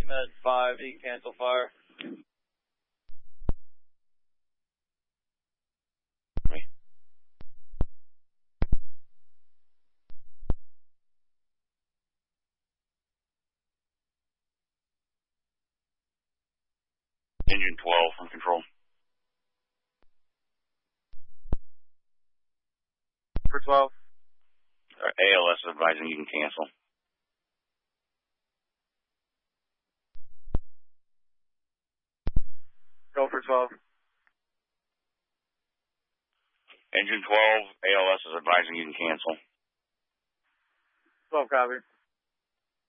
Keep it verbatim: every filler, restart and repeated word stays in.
Med five, you can cancel fire. Engine twelve on control. For twelve. Uh, A L S is advising you can cancel. Go for twelve. Engine twelve, A L S is advising you can cancel. twelve copy.